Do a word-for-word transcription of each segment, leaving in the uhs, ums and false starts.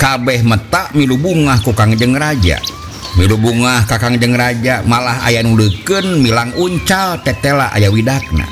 kabeh metak milu bungah ku Kangjeng Raja. Milu bungah ka Kangjeng Raja malah aya nu leukeun milang uncal tetela aya widakna.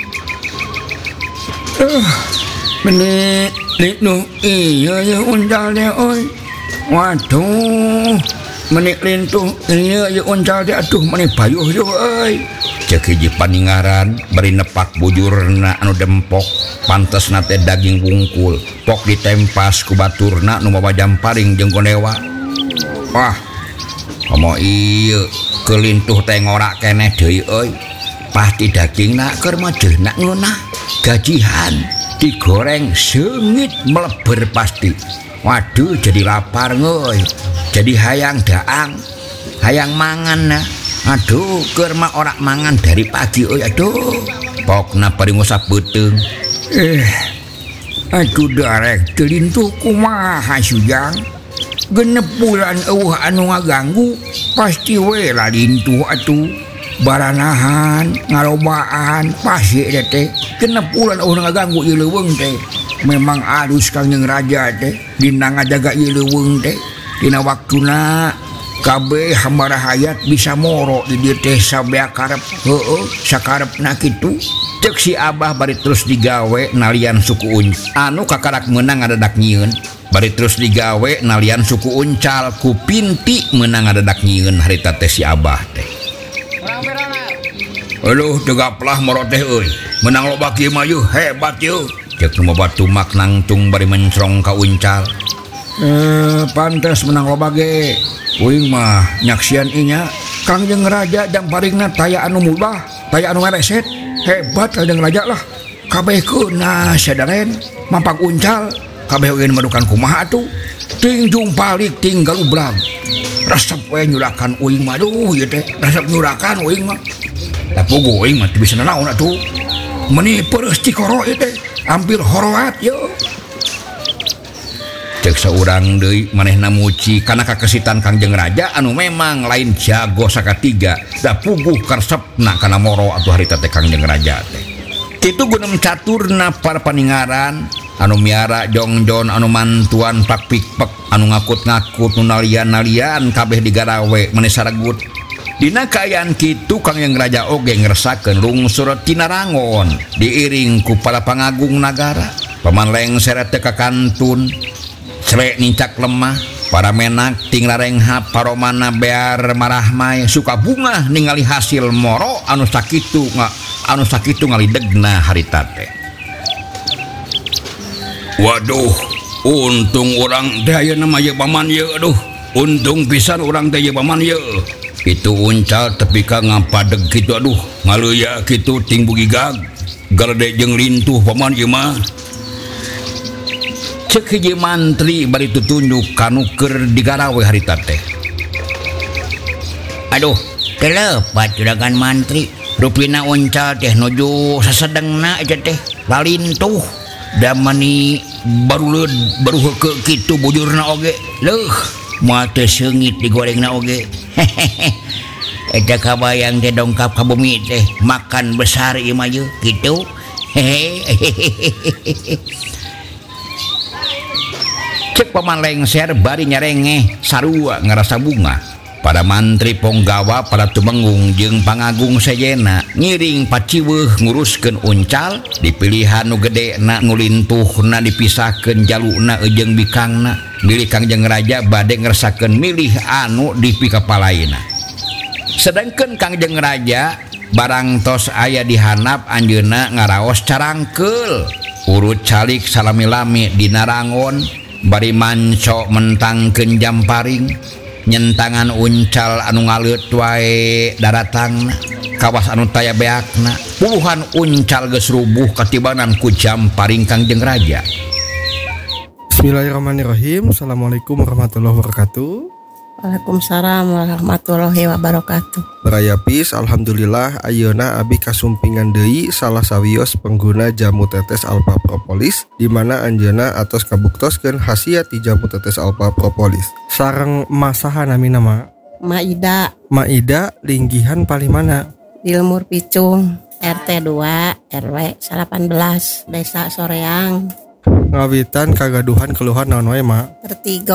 Uh, Meni lik nu iya ya uncal teh euy. Waduh, meni lintuh iya ya uncal teh aduh meni bayuh yo euy. Ceuk hiji paningaran bari nepak bujurna anu dempok, pantesna teh daging wungkul, pok ditempas ku baturna nu mawa jamparing jeung gonewa. Wah, komo ieu kelintuh teh ngorak keneh deui euy. Pasti dagingna keur majeuna ngeunah, gajihan, digoreng seungit meleber pasti. Waduh jadi lapar ngeuy. Jadi hayang daang, hayang mangan na. Aduh, keur mah ora mangan dari pagi euy. Aduh, pokna paring usap beuteung. Eh, aku darek telintuh kumaha sujang. Genep bulan eueuh anu ngaganggu, pasti we lah lintuh atuh. Baranahan, ngalobaan, pasti teh. Genep bulan eueuh ngaganggu ieu leuweung teh. Memang alus Kangjeng Raja teh, dina ngajaga ieu leuweung teh. Dina waktuna kabeh hamba hayat bisa moro di dieu teh sabea karep heueuh sakarepna kitu. Ceuk si Abah bari terus digawe nalian suku uncal anu kakarak meunang ngadadak nyieun, bari terus digawe nalian suku uncal ku Pinti meunang ngadadak nyieun harita teh si Abah teh. Aduh tegaplah moro teh euy, menang loba kieu mah yeuh hebat yeuh. Ceuk nu boba tumak nangtung bari mencrong ka uncal. Eh pantes menang loba ge. Uing mah nyaksian inya Kangjeng Raja jamparingna taya anu mubah, taya anu mereset. Hebat Kangjeng Raja lah. Kabehkeun nah sadaren mampag uncal, kabeh euy madukan kumaha atuh. Ting jumpalik ting galubrang. Resep we nyurakan uing mah duh ieu teh, resep nyurakan uing mah. Da puguh uing mah teu bisa nanaon atuh. Meni peureuh ti koro ieu teh, hampir horoat yeuh. Ceuk saurang deui manehna muji kana kakesitan Kangjeng Raja anu memang lain jago sakatiga, da puguh karesepna kana moro atuh harita teh Kangjeng Raja teh. Kitu gunem caturna para paningaran anu miara jongjon anu mantuan pak pikpek anu ngakut-ngakut nu nalian-nalian kabeh digarawe maneh saragut. Dina kaayaan kitu Kangjeng Raja oge ngresakeun lungsur tina rangon diiring ku para pangagung nagara. Paman lengser teh ka kantun Srek nincak lemah, para menak ting larenghap paromana bear marahmai suka bunga ningali hasil moro anu sakitu nga, anu sakitu ngalidegna harita teh. Waduh, untung orang teh ayeuna mah ieu paman ieu aduh. Untung pisan urang teh ieu paman ieu. Itu uncal tepi ka ngapadeg kitu aduh, ngaleuya kitu ting bugi gag. Galedeg jeung lintuh paman ieu mah. Ceuk hiji mantri bari tutunjuk kanu keur digarawe harita teh. Aduh, kelepat juragan mantri. Rupina uncal teh nuju sasedengna aja teh lalintuh. Da mani baru leud baru heukeut kitu bujurna oge. Leuh, moal teu seungit digorengna oge. Eta kabayang teh dongkap ka bumi teh makan besar ieu mah yeuh kitu. Cek paman lengser bari nyarengeh sarua ngarasa bunga. Pada mantri ponggawa pada tumengung jeung pangagung sejena ngiring paciweuh nguruskeun uncal dipilihan nu gedena nu lintuhna dipisahkeun jaluna jeung bikangna. Milih Kangjeng Raja bade ngerasakeun milih anu di pikapalaina. Sedengkeun Kangjeng Raja barang tos aya di handap anjeunna ngaraos carangkeul urut calik salami-lami dina rangon. Bari manco mentangkeun jamparing nyentangan uncal anu ngaleut wae daratangna kawas anu taya beakna puluhan uncal geus rubuh katibanan ku jamparing Kangjeng Raja. Bismillahirrahmanirrahim. Assalamualaikum warahmatullahi wabarakatuh. Waalaikumsalam warahmatullahi wabarakatuh. Berayapis alhamdulillah ayeuna abi kasumpingan deui salah sawios pengguna jamu tetes Alpha Propolis di mana anjeunna atos kabuktoskeun khasiat ti jamu tetes Alpha Propolis. Sareng masaha nami nama Maida. Maida linggihan paling mana? Di Lemur Picung, R T dua R W delapan belas, Desa Soreang. Ngawitan kagaduhan keluhan naon wae, Ma? Vertigo.